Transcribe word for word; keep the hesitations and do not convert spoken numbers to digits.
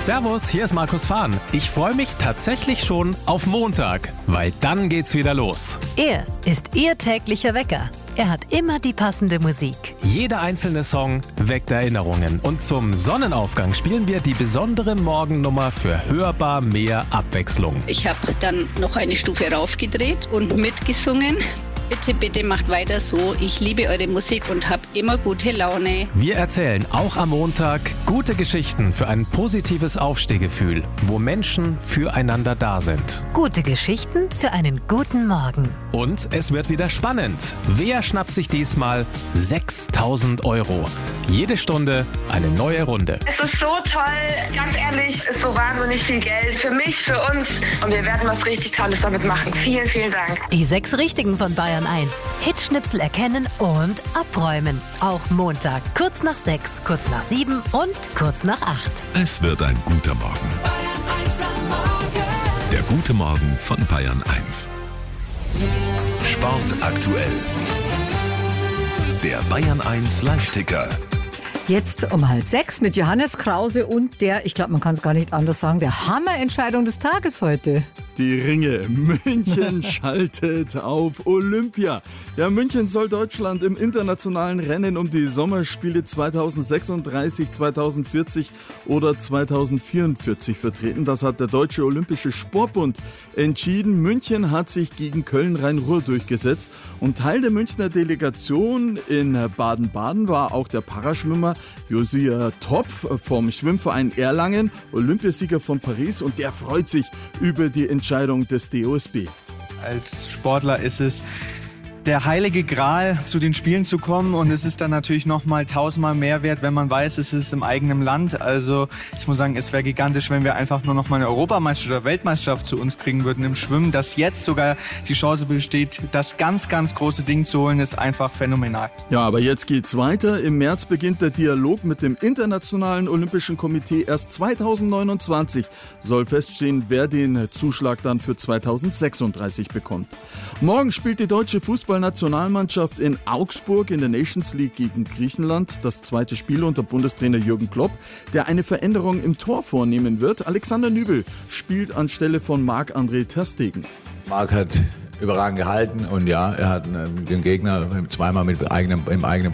Servus, hier ist Markus Fahn. Ich freue mich tatsächlich schon auf Montag, weil dann geht's wieder los. Er ist Ihr täglicher Wecker. Er hat immer die passende Musik. Jeder einzelne Song weckt Erinnerungen. Und zum Sonnenaufgang spielen wir die besondere Morgennummer für hörbar mehr Abwechslung. Ich habe dann noch eine Stufe raufgedreht und mitgesungen. Bitte, bitte macht weiter so. Ich liebe eure Musik und habe immer gute Laune. Wir erzählen auch am Montag gute Geschichten für ein positives Aufstehgefühl, wo Menschen füreinander da sind. Gute Geschichten für einen guten Morgen. Und es wird wieder spannend. Wer schnappt sich diesmal sechstausend Euro? Jede Stunde eine neue Runde. Es ist so toll, ganz ehrlich, es ist so wahnsinnig viel Geld für mich, für uns. Und wir werden was richtig Tolles damit machen. Vielen, vielen Dank. Die sechs Richtigen von Bayern eins. Hitschnipsel erkennen und abräumen. Auch Montag, kurz nach sechs, kurz nach sieben und kurz nach acht. Es wird ein guter Morgen. Der gute Morgen von Bayern eins. Sport aktuell. Der Bayern eins Live-Ticker. Jetzt um halb sechs mit Johannes Krause und der, ich glaube, man kann es gar nicht anders sagen, der Hammerentscheidung des Tages heute. Die Ringe. München schaltet auf Olympia. Ja, München soll Deutschland im internationalen Rennen um die Sommerspiele zweitausendsechsunddreißig, zweitausendvierzig oder zweitausendvierundvierzig vertreten. Das hat der Deutsche Olympische Sportbund entschieden. München hat sich gegen Köln-Rhein-Ruhr durchgesetzt. Und Teil der Münchner Delegation in Baden-Baden war auch der Paraschwimmer Josia Topf vom Schwimmverein Erlangen, Olympiasieger von Paris. Und der freut sich über die Entscheidung des D O S B. Als Sportler ist es der heilige Gral, zu den Spielen zu kommen, und es ist dann natürlich noch mal tausendmal mehr wert, wenn man weiß, es ist im eigenen Land. Also ich muss sagen, es wäre gigantisch, wenn wir einfach nur noch mal eine Europameisterschaft oder Weltmeisterschaft zu uns kriegen würden im Schwimmen. Dass jetzt sogar die Chance besteht, das ganz, ganz große Ding zu holen, ist einfach phänomenal. Ja, aber jetzt geht's weiter. Im März beginnt der Dialog mit dem Internationalen Olympischen Komitee. Erst zweitausendneunundzwanzig soll feststehen, wer den Zuschlag dann für zweitausendsechsunddreißig bekommt. Morgen spielt die deutsche Fußball Nationalmannschaft in Augsburg in der Nations League gegen Griechenland. Das zweite Spiel unter Bundestrainer Jürgen Klopp, der eine Veränderung im Tor vornehmen wird. Alexander Nübel spielt anstelle von Marc-André ter Stegen. Marc hat überragend gehalten und ja, er hat den Gegner zweimal mit eigenem, im eigenen